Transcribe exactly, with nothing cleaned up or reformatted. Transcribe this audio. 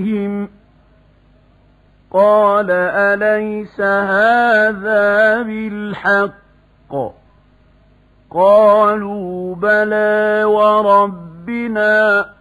بِهِمْ قَالَ أَلَيْسَ هَذَا بِالْحَقِّ قَالُوا بَلَى وَرَبِّنَا